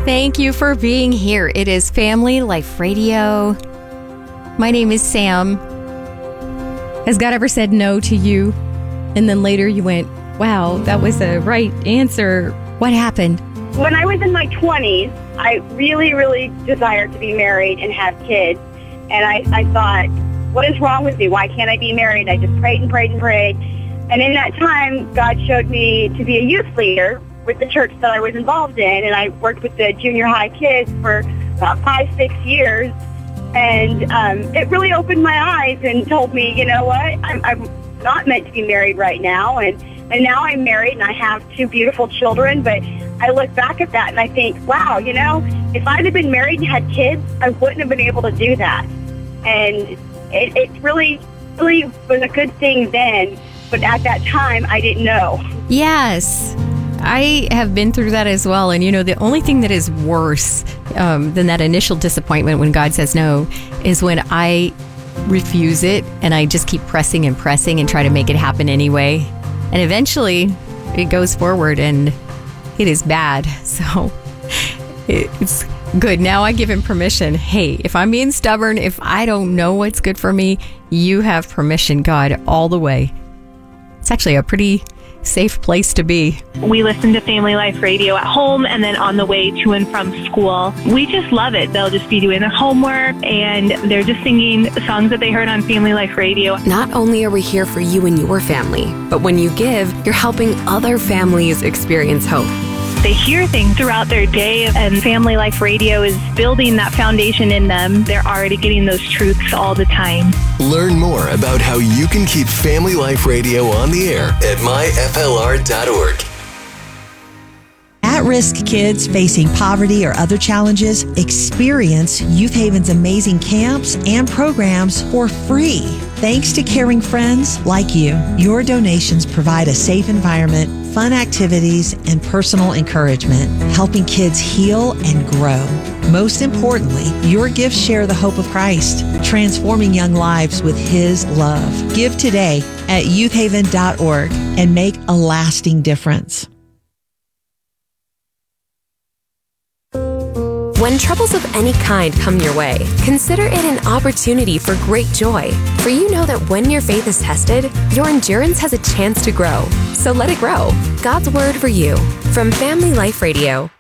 Thank you for being here. It is Family Life Radio. My name is Sam. Has God ever said no to you? And then later you went, wow, that was the right answer. What happened? When I was in my 20s, I really, really desired to be married and have kids. And I thought, what is wrong with me? Why can't I be married? I just prayed and prayed and prayed. And in that time, God showed me to be a youth leader with the church that I was involved in. And I worked with the junior high kids for about 5-6 years. And it really opened my eyes and told me, you know what, I'm not meant to be married right now. And now I'm married and I have 2 beautiful children. But I look back at that and I think, wow, you know, if I'd have been married and had kids, I wouldn't have been able to do that. And it really, really was a good thing then. But at that time, I didn't know. Yes. I have been through that as well. And, you know, the only thing that is worse than that initial disappointment when God says no is when I refuse it and I just keep pressing and pressing and try to make it happen anyway. And eventually it goes forward and it is bad. So it's good. Now I give him permission. Hey, if I'm being stubborn, if I don't know what's good for me, you have permission, God, all the way. It's actually a pretty safe place to be. We listen to Family Life Radio at home and then on the way to and from school. We just love it. They'll just be doing their homework and they're just singing songs that they heard on Family Life Radio. Not only are we here for you and your family, but when you give, you're helping other families experience hope. They hear things throughout their day, and Family Life Radio is building that foundation in them. They're already getting those truths all the time. Learn more about how you can keep Family Life Radio on the air at myflr.org. At-risk kids facing poverty or other challenges experience Youth Haven's amazing camps and programs for free. Thanks to caring friends like you, your donations provide a safe environment, fun activities, and personal encouragement, helping kids heal and grow. Most importantly, your gifts share the hope of Christ, transforming young lives with His love. Give today at youthhaven.org and make a lasting difference. When troubles of any kind come your way, consider it an opportunity for great joy. For you know that when your faith is tested, your endurance has a chance to grow. So let it grow. God's word for you from Family Life Radio.